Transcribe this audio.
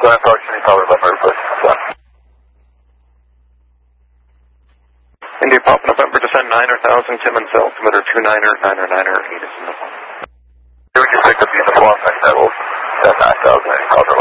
Glen Park, City Tower, November, request. India Pop November, descend 9,000, Tim and Cell, altimeter 29er, 9er, 9er, 8 is in the phone. We can pick up the Los Angeles, 9,000,